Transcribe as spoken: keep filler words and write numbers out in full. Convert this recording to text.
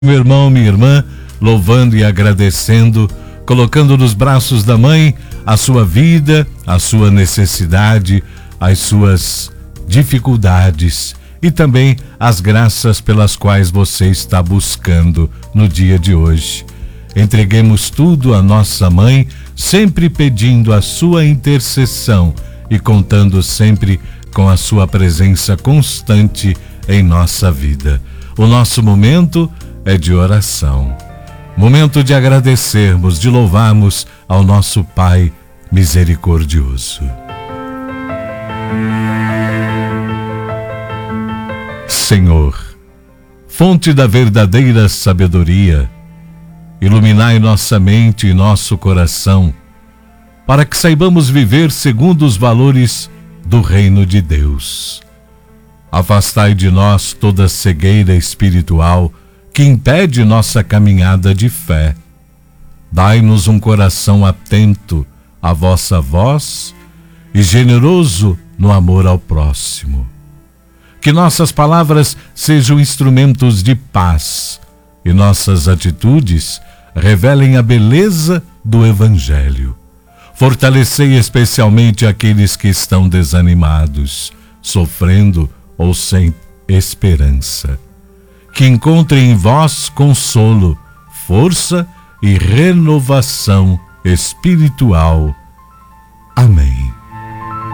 Meu irmão, minha irmã, louvando e agradecendo, colocando nos braços da mãe a sua vida, a sua necessidade, as suas dificuldades e também as graças pelas quais você está buscando no dia de hoje. Entreguemos tudo à nossa mãe, sempre pedindo a sua intercessão e contando sempre com a sua presença constante em nossa vida. O nosso momento é de oração. Momento de agradecermos, de louvarmos ao nosso Pai misericordioso. Senhor, fonte da verdadeira sabedoria, iluminai nossa mente e nosso coração, para que saibamos viver segundo os valores do reino de Deus. Afastai de nós toda cegueira espiritual que impede nossa caminhada de fé. Dai-nos um coração atento à vossa voz e generoso no amor ao próximo. Que nossas palavras sejam instrumentos de paz e nossas atitudes revelem a beleza do Evangelho. Fortalecei especialmente aqueles que estão desanimados, sofrendo ou sem esperança. Que encontrem em vós consolo, força e renovação espiritual. Amém.